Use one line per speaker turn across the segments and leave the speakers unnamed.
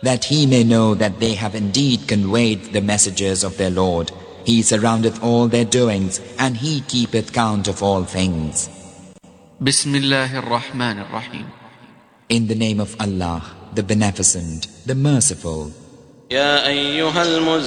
that he may know that they have indeed conveyed the messages of their Lord. He surroundeth all their doings, and he keepeth count of all things.
Bismillahir Rahmanir Rahim.
In the name of Allah, the Beneficent, the Merciful.
يا أيها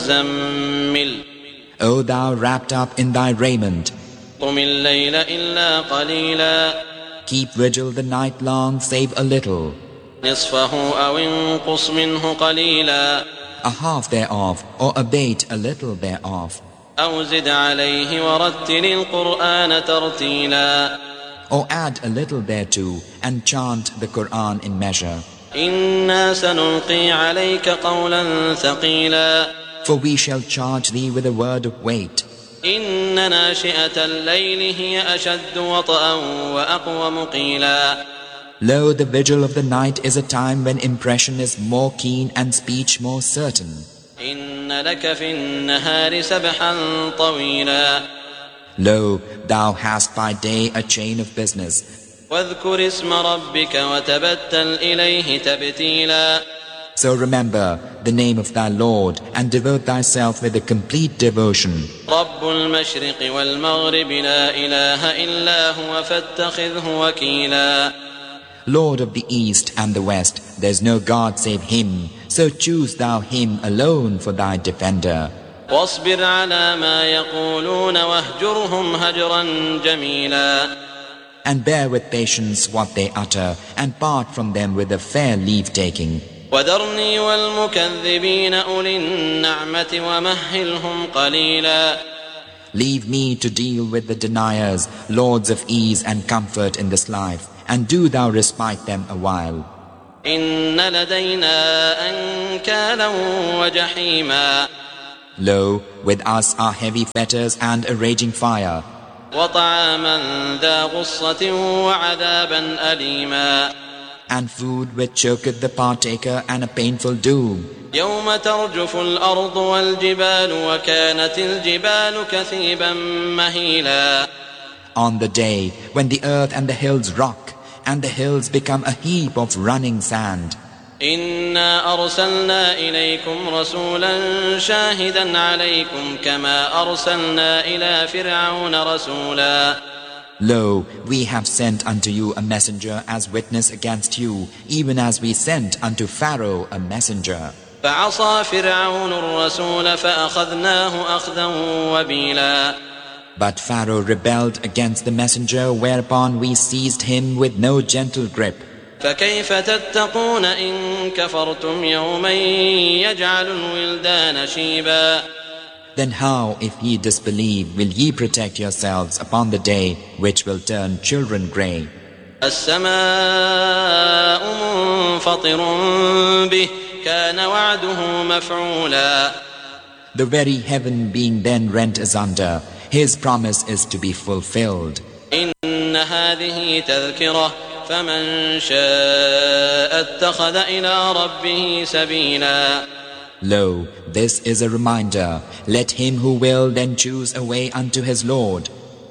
المزمل
O thou wrapped up in thy raiment,
قم الليل إلا قليلا
keep vigil the night long, save a little,
نصفه أو انقص منه قليلا
a half thereof, or abate a little thereof,
أو زد عليه ورتل القرآن ترتيلا
or add a little thereto, and chant the Quran in measure.
إنا سنلقي عليك قولا ثقيلا
For we shall charge thee with a word of weight.
إن ناشئة الليل هي أشد وطئا وأقوم قيلا
Lo, the vigil of the night is a time when impression is more keen and speech more certain.
إن لك في النهار سبحا طويلا
Lo, thou hast by day a chain of business.
واذكر اسم ربك وتبتل إليه تبتيلا
So remember the name of thy Lord and devote thyself with a complete devotion.
رب المشرق والمغرب لا إله إلا هو فاتخذه وكيلا
Lord of the East and the West, there is no God save Him, so choose thou Him alone for thy defender.
واصبر على ما يقولون واهجرهم هجرا جميلا
And bear with patience what they utter, and part from them with a fair leave-taking.
وذرني والمكذبين أولي النعمة ومهلهم قليلا
Leave me to deal with the deniers, lords of ease and comfort in this life, and do thou respite them a while.
إن لدينا أنكالا وجحيما
Lo, with us are heavy fetters and a raging fire,
وطعاما ذا غصة وعذابا أليما
and food which choketh the partaker and a painful doom.
يوم ترجف الأرض والجبال وكانت الجبال كثيبا مهيلا
On the day when the earth and the hills rock, and the hills become a heap of running sand.
إنا أرسلنا إليكم رسولا شاهدا عليكم كما أرسلنا إلى فرعون رسولا
Lo, we have sent unto you a messenger as witness against you, even as we sent unto Pharaoh a messenger.
فعصى فرعون الرسول فأخذناه أخذا وبيلا
But Pharaoh rebelled against the messenger, whereupon we seized him with no gentle grip.
فكيف تتقون إن كفرتم يوما يجعل الولدان شيبا
Then how, if ye disbelieve, will ye protect yourselves upon the day which will turn children grey?
السماء منفطر به كان وعده مفعولا
The very heaven being then rent asunder, his promise is to be fulfilled.
إن هذه تذكرة فمن شاء اتخذ إلى ربه سبيلا
Lo, this is a reminder. Let him who will then choose a way unto his Lord.